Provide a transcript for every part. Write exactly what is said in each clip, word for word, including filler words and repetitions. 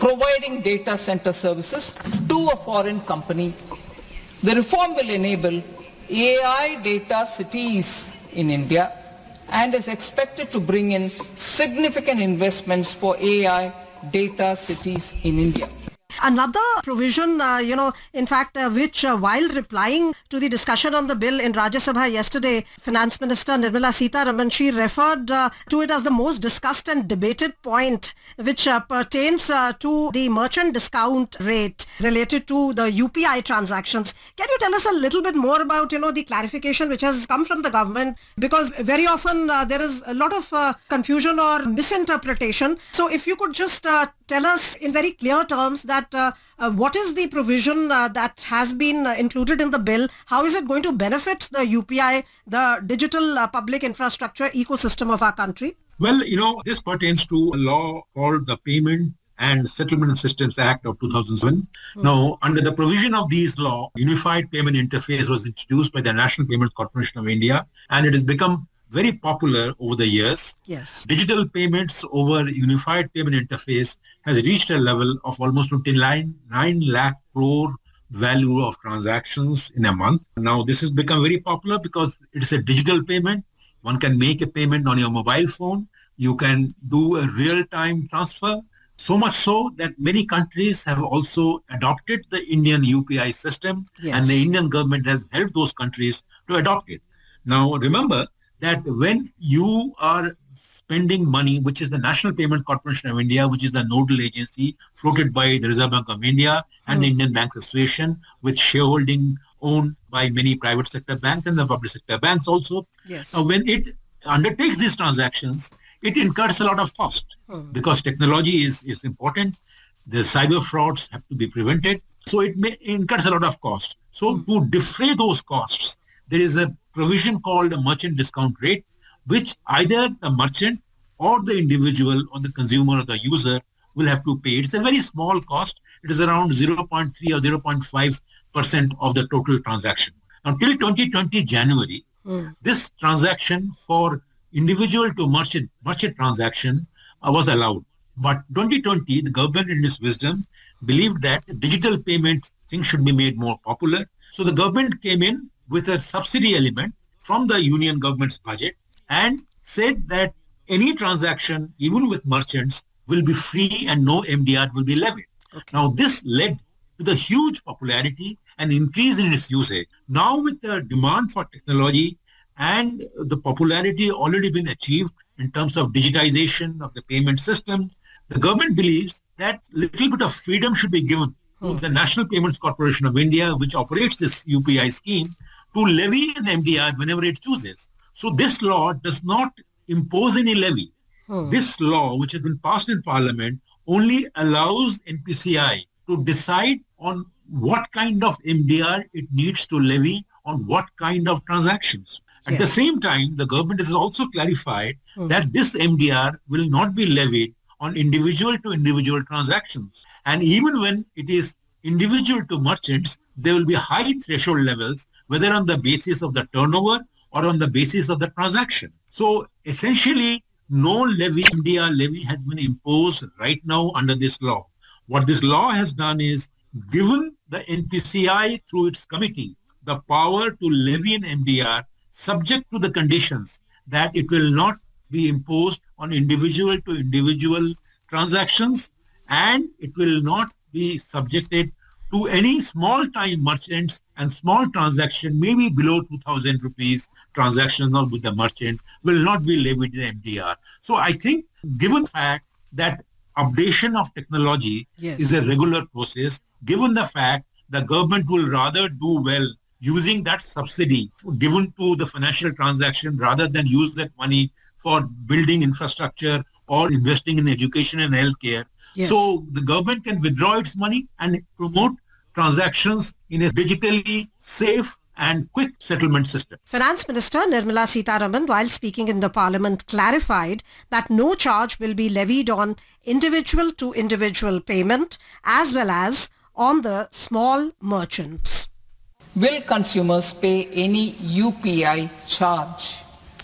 providing data center services to a foreign company. The reform will enable A I data cities in India and is expected to bring in significant investments for A I data cities in India. Another provision, uh, you know, in fact, uh, which uh, while replying to the discussion on the bill in Rajya Sabha yesterday, Finance Minister Nirmala Sitharaman, she referred uh, to it as the most discussed and debated point, which uh, pertains uh, to the merchant discount rate related to the U P I transactions. Can you tell us a little bit more about, you know, the clarification which has come from the government? Because very often uh, there is a lot of uh, confusion or misinterpretation. So if you could just uh, tell us in very clear terms that uh, uh, what is the provision uh, that has been uh, included in the bill? How is it going to benefit the U P I, the digital uh, public infrastructure ecosystem of our country? Well, you know, this pertains to a law called the Payment and Settlement Systems Act of two thousand seven. Hmm. Now, under the provision of these law, Unified Payment Interface was introduced by the National Payments Corporation of India, and it has become very popular over the years. Yes. Digital payments over Unified Payment Interface has reached a level of almost twenty-nine lakh crore value of transactions in a month. Now, this has become very popular because it is a digital payment. One can make a payment on your mobile phone. You can do a real-time transfer. So much so that many countries have also adopted the Indian U P I system, yes. and the Indian government has helped those countries to adopt it. Now, remember that when you are spending money, which is the National Payment Corporation of India, which is the nodal agency floated by the Reserve Bank of India and mm. the Indian Banks Association, with shareholding owned by many private sector banks and the public sector banks also. Yes. Uh, when it undertakes these transactions, it incurs a lot of cost mm. because technology is, is important. The cyber frauds have to be prevented. So it may incurs a lot of cost. So mm. to defray those costs, there is a provision called a merchant discount rate, which either the merchant or the individual or the consumer or the user will have to pay. It's a very small cost. It is around zero point three or zero point five percent of the total transaction. Now, till twenty twenty January, mm. this transaction for individual to merchant, merchant transaction uh, was allowed. But twenty twenty, the government in its wisdom believed that the digital payment thing should be made more popular. So the government came in with a subsidy element from the union government's budget and said that any transaction, even with merchants, will be free and no M D R will be levied. Okay. Now, this led to the huge popularity and increase in its usage. Now, with the demand for technology and the popularity already been achieved in terms of digitization of the payment system, the government believes that little bit of freedom should be given to the National Payments Corporation of India, which operates this U P I scheme, to levy an M D R whenever it chooses. So this law does not impose any levy. Hmm. This law, which has been passed in Parliament, only allows N P C I to decide on what kind of M D R it needs to levy on what kind of transactions. At yes. the same time, the government has also clarified hmm. that this M D R will not be levied on individual to individual transactions. And even when it is individual to merchants, there will be high threshold levels, whether on the basis of the turnover or on the basis of the transaction. So essentially, no levy, M D R levy has been imposed right now under this law. What this law has done is given the N P C I through its committee the power to levy an M D R subject to the conditions that it will not be imposed on individual to individual transactions, and it will not be subjected to any small time merchants and small transaction, maybe below two thousand rupees transactional with the merchant, will not be levied in M D R. So I think given the fact that updation of technology yes. is a regular process, given the fact the government will rather do well using that subsidy given to the financial transaction rather than use that money for building infrastructure or investing in education and healthcare. Yes. So the government can withdraw its money and promote transactions in a digitally safe and quick settlement system. Finance Minister Nirmala Sitharaman, while speaking in the Parliament, clarified that no charge will be levied on individual to individual payment as well as on the small merchants. Will consumers pay any U P I charge?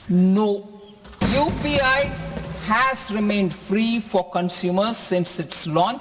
No. U P I has remained free for consumers since its launch